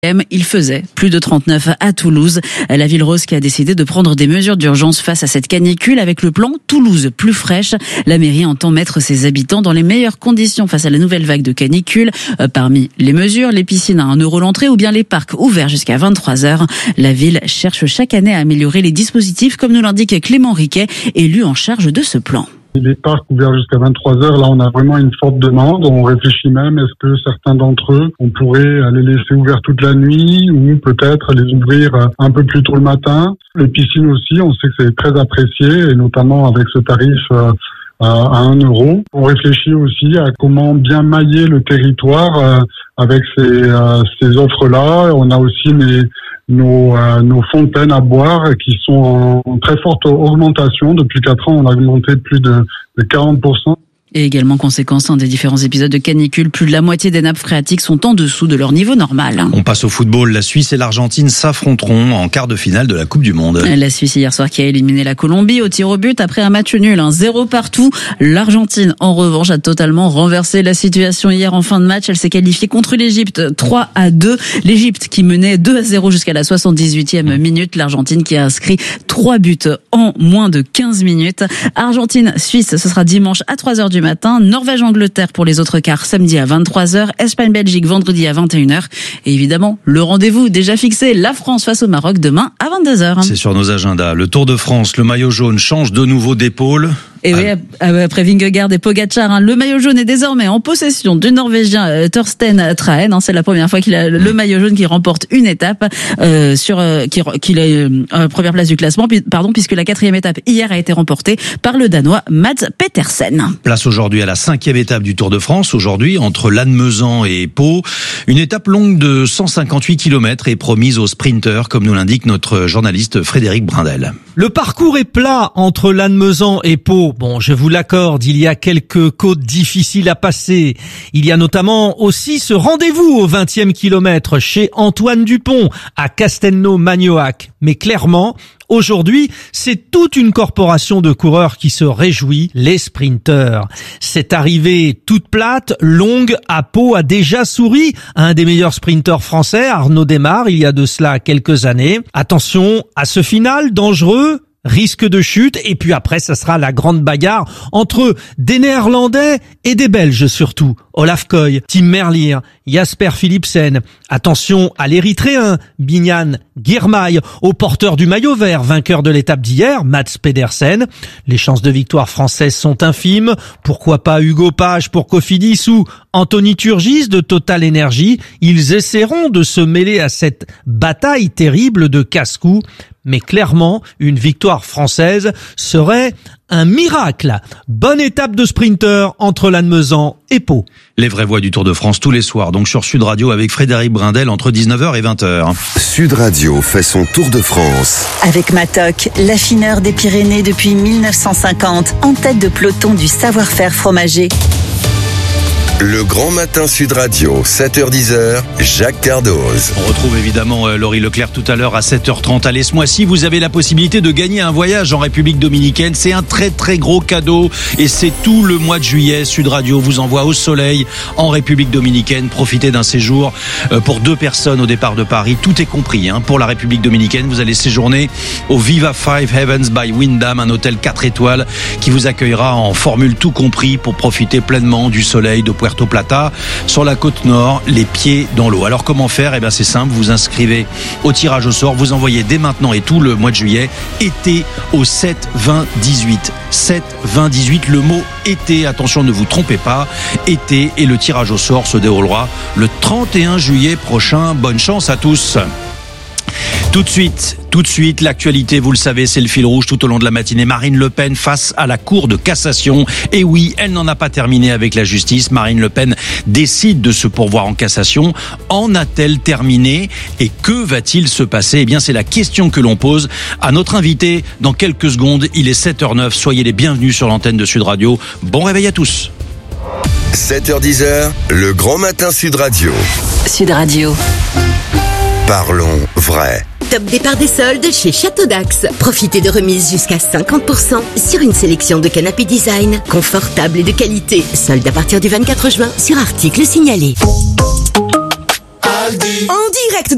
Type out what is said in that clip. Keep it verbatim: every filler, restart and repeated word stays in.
Il faisait plus de trente-neuf à Toulouse. La ville rose qui a décidé de prendre des mesures d'urgence face à cette canicule avec le plan Toulouse plus fraîche. La mairie entend mettre ses habitants dans les meilleures conditions face à la nouvelle vague de canicule. Euh, parmi les mesures, les piscines à un euro l'entrée ou bien les parcs ouverts jusqu'à vingt-trois heures. La ville cherche chaque année à améliorer les dispositifs comme nous l'indique Clément Riquet, élu en charge de ce plan. Les parcs ouverts jusqu'à vingt-trois heures, là on a vraiment une forte demande. On réfléchit même, est-ce que certains d'entre eux, on pourrait les laisser ouverts toute la nuit ou peut-être les ouvrir un peu plus tôt le matin. Les piscines aussi, on sait que c'est très apprécié et notamment avec ce tarif à un euro. On réfléchit aussi à comment bien mailler le territoire avec ces, ces offres-là. On a aussi les Nos, euh, nos fontaines à boire qui sont en très forte augmentation. Depuis quatre ans, on a augmenté de plus de, de quarante pour cent. Et également conséquence des différents épisodes de canicule, plus de la moitié des nappes phréatiques sont en dessous de leur niveau normal. On passe au football. La Suisse et l'Argentine s'affronteront en quart de finale de la Coupe du Monde. La Suisse hier soir qui a éliminé la Colombie au tir au but après un match nul, un zéro partout. L'Argentine, en revanche, a totalement renversé la situation hier en fin de match. Elle s'est qualifiée contre l'Égypte trois à deux. L'Égypte qui menait deux à zéro jusqu'à la soixante-dix-huitième minute. L'Argentine qui a inscrit trois buts en moins de quinze minutes. Argentine-Suisse, ce sera dimanche à trois heures du matin, Norvège-Angleterre pour les autres quarts samedi à vingt-trois heures, Espagne-Belgique vendredi à vingt et une heures et évidemment le rendez-vous déjà fixé, la France face au Maroc demain à vingt-deux heures. C'est sur nos agendas. Le Tour de France, le maillot jaune change de nouveau d'épaule. Et oui, après Vingegaard et Pogacar, hein, le maillot jaune est désormais en possession du Norvégien euh, Thorsten Trahen. Hein, c'est la première fois qu'il a le maillot jaune qui remporte une étape euh, sur euh, qui qu'il est euh, première place du classement. Puis, pardon, puisque la quatrième étape hier a été remportée par le Danois Mads Pedersen. Place aujourd'hui à la cinquième étape du Tour de France. Aujourd'hui, entre Lannemezan et Pau, une étape longue de cent cinquante-huit kilomètres est promise aux sprinteurs, comme nous l'indique notre journaliste Frédéric Brindel. Le parcours est plat entre Lannemezan et Pau. Bon, je vous l'accorde, il y a quelques côtes difficiles à passer. Il y a notamment aussi ce rendez-vous au vingtième kilomètre chez Antoine Dupont à Castelnau-Magnoac. Mais clairement, aujourd'hui, c'est toute une corporation de coureurs qui se réjouit, les sprinteurs. Cette arrivée toute plate, longue, à Pau a déjà souri à un des meilleurs sprinteurs français, Arnaud Démare, il y a de cela quelques années. Attention à ce final dangereux, risque de chute, et puis après, ça sera la grande bagarre entre des Néerlandais et des Belges surtout. Olaf Koy, Tim Merlier, Jasper Philipsen. Attention à l'Érythréen, Binyan Girmay, au porteur du maillot vert, vainqueur de l'étape d'hier, Mads Pedersen. Les chances de victoire françaises sont infimes. Pourquoi pas Hugo Page pour Cofidis ou Anthony Turgis de Total Energy. Ils essaieront de se mêler à cette bataille terrible de casse-cou. Mais clairement, une victoire française serait un miracle. Bonne étape de sprinter entre Lannemezan et Pau. Les vraies voix du Tour de France tous les soirs, donc sur Sud Radio avec Frédéric Brindel entre dix-neuf heures et vingt heures. Sud Radio fait son Tour de France. Avec Matok, l'affineur des Pyrénées depuis mille neuf cent cinquante, en tête de peloton du savoir-faire fromager. Le Grand Matin Sud Radio, sept heures dix, Jacques Cardoz. On retrouve évidemment euh, Laurie Leclerc tout à l'heure à sept heures trente. Allez, ce mois-ci, vous avez la possibilité de gagner un voyage en République Dominicaine. C'est un très très gros cadeau et c'est tout le mois de juillet. Sud Radio vous envoie au soleil en République Dominicaine. Profitez d'un séjour euh, pour deux personnes au départ de Paris. Tout est compris hein. Pour la République Dominicaine, vous allez séjourner au Viva Five Heavens by Wyndham, un hôtel quatre étoiles qui vous accueillera en formule tout compris pour profiter pleinement du soleil de Puerto Plata, sur la côte nord, les pieds dans l'eau. Alors comment faire? Eh bien c'est simple, vous inscrivez au tirage au sort, vous envoyez dès maintenant et tout le mois de juillet, été au sept vingt dix-huit. sept vingt dix-huit, le mot été, attention ne vous trompez pas, été, et le tirage au sort se déroulera le trente et un juillet prochain. Bonne chance à tous. Tout de suite, tout de suite, l'actualité, vous le savez, c'est le fil rouge tout au long de la matinée. Marine Le Pen face à la Cour de cassation. Et oui, elle n'en a pas terminé avec la justice. Marine Le Pen décide de se pourvoir en cassation. En a-t-elle terminé? Et que va-t-il se passer? Eh bien, c'est la question que l'on pose à notre invité dans quelques secondes. Il est sept heures neuf. Soyez les bienvenus sur l'antenne de Sud Radio. Bon réveil à tous. sept heures dix, le Grand Matin Sud Radio. Sud Radio. Parlons vrai. Top départ des soldes chez Château d'Axe. Profitez de remises jusqu'à cinquante pour cent sur une sélection de canapés design, confortables et de qualité. Soldes à partir du vingt-quatre juin sur articles signalés. En direct